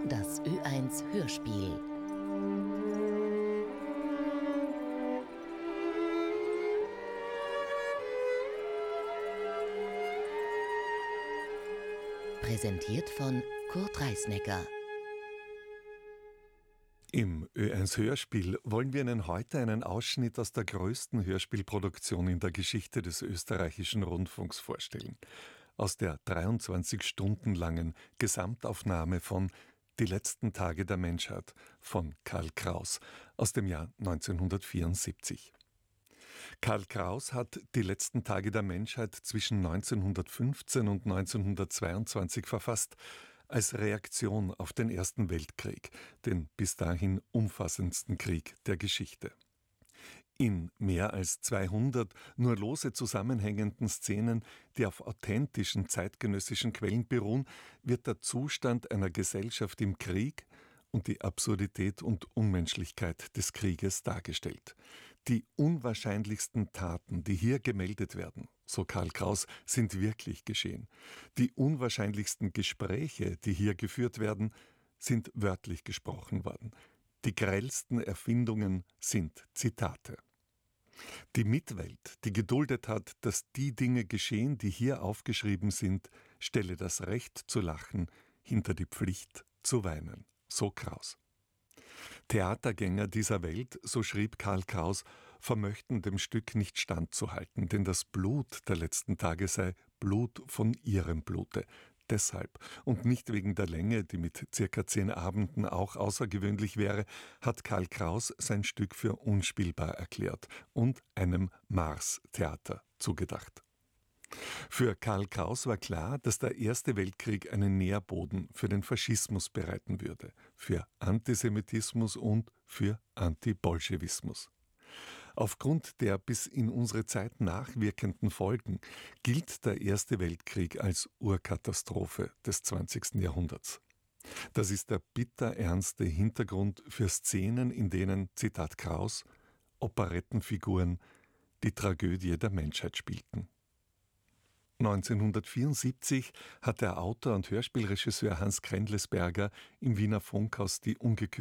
Das Ö1 Hörspiel. Präsentiert von Kurt Reisnecker. Im Ö1 Hörspiel wollen wir Ihnen heute einen Ausschnitt aus der größten Hörspielproduktion in der Geschichte des österreichischen Rundfunks vorstellen. Aus der 23 Stunden langen Gesamtaufnahme von Die letzten Tage der Menschheit von Karl Kraus aus dem Jahr 1974. Karl Kraus hat Die letzten Tage der Menschheit zwischen 1915 und 1922 verfasst, als Reaktion auf den Ersten Weltkrieg, den bis dahin umfassendsten Krieg der Geschichte. In mehr als 200 nur lose zusammenhängenden Szenen, die auf authentischen zeitgenössischen Quellen beruhen, wird der Zustand einer Gesellschaft im Krieg und die Absurdität und Unmenschlichkeit des Krieges dargestellt. Die unwahrscheinlichsten Taten, die hier gemeldet werden, so Karl Kraus, sind wirklich geschehen. Die unwahrscheinlichsten Gespräche, die hier geführt werden, sind wörtlich gesprochen worden. Die grellsten Erfindungen sind Zitate. Die Mitwelt, die geduldet hat, dass die Dinge geschehen, die hier aufgeschrieben sind, stelle das Recht zu lachen hinter die Pflicht zu weinen. So Kraus. Theatergänger dieser Welt, so schrieb Karl Kraus, vermöchten dem Stück nicht standzuhalten, denn das Blut der letzten Tage sei Blut von ihrem Blute. Deshalb und nicht wegen der Länge, die mit circa 10 Abenden auch außergewöhnlich wäre, hat Karl Kraus sein Stück für unspielbar erklärt und einem Mars-Theater zugedacht. Für Karl Kraus war klar, dass der Erste Weltkrieg einen Nährboden für den Faschismus bereiten würde, für Antisemitismus und für Antibolschewismus. Aufgrund der bis in unsere Zeit nachwirkenden Folgen gilt der Erste Weltkrieg als Urkatastrophe des 20. Jahrhunderts. Das ist der bitterernste Hintergrund für Szenen, in denen, Zitat Kraus, Operettenfiguren die Tragödie der Menschheit spielten. 1974 hat der Autor und Hörspielregisseur Hans Krendlesberger im Wiener Funkhaus die ungekürzte